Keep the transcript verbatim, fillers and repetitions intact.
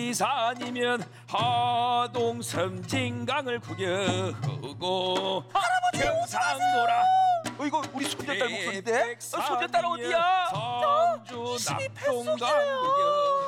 지리산이면 하동 섬진강을 구경하고 경상도라 어, 이거 우리 소녀딸 목소리인데? 어, 소녀딸 어디야? 성주 열심히 낙동강 뱃속이에요. 구경